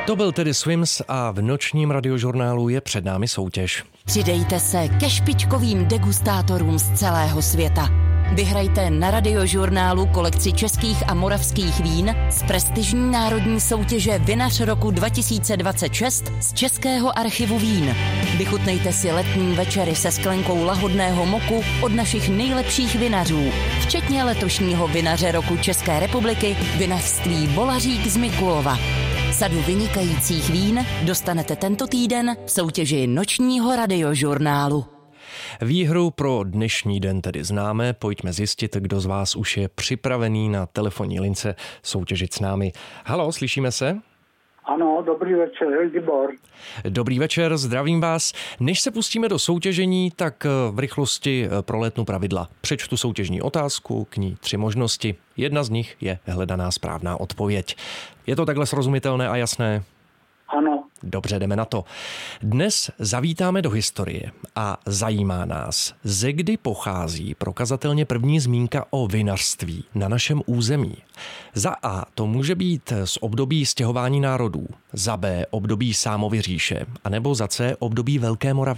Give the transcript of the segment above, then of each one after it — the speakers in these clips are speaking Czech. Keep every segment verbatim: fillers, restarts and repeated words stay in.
To byl tedy Swims a v nočním radiožurnálu je před námi soutěž. Přidejte se ke špičkovým degustátorům z celého světa. Vyhrajte na radiožurnálu kolekci českých a moravských vín z prestižní národní soutěže Vinař roku dva tisíce dvacet šest z Českého archivu vín. Vychutnejte si letní večery se sklenkou lahodného moku od našich nejlepších vinařů, včetně letošního vinaře roku České republiky, vinařství Volařík z Mikulova. Sadu vynikajících vín dostanete tento týden v soutěži nočního radiožurnálu. Výhru pro dnešní den tedy známe, pojďme zjistit, kdo z vás už je připravený na telefonní lince soutěžit s námi. Haló, slyšíme se? Ano, dobrý večer, Libor. Dobrý večer, zdravím vás. Než se pustíme do soutěžení, tak v rychlosti prolétnu pravidla. Přečtu soutěžní otázku, k ní tři možnosti. Jedna z nich je hledaná správná odpověď. Je to takhle srozumitelné a jasné? Ano. Dobře, jdeme na to. Dnes zavítáme do historie a zajímá nás, ze kdy pochází prokazatelně první zmínka o vinařství na našem území. Za A to může být z období stěhování národů, za B období Sámovy říše, anebo za C období Velké Moravy.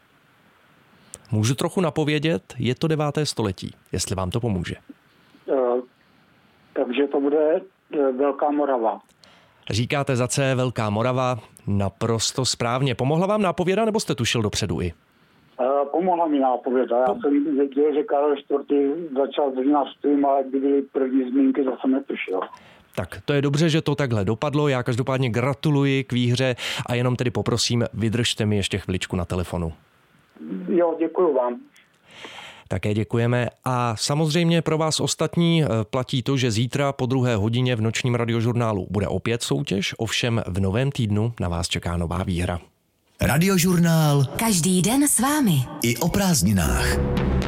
Můžu trochu napovědět, je to deváté století, jestli vám to pomůže. Uh, takže to bude uh, Velká Morava. Říkáte za C Velká Morava, naprosto správně. Pomohla vám nápověda, nebo jste tušil dopředu i? Uh, pomohla mi nápověda. Já jsem věděl, že Karel čtvrtý začal s vinařstvím, ale kdy byly první zmínky, to jsem netušil. Tak to je dobře, že to takhle dopadlo. Já každopádně gratuluji k výhře a jenom tedy poprosím, vydržte mi ještě chviličku na telefonu. Jo, děkuju vám. Také děkujeme a samozřejmě pro vás ostatní platí to, že zítra po druhé hodině v nočním radiožurnálu bude opět soutěž, ovšem v novém týdnu na vás čeká nová výhra. Radiožurnál. Každý den s vámi. I o prázdninách.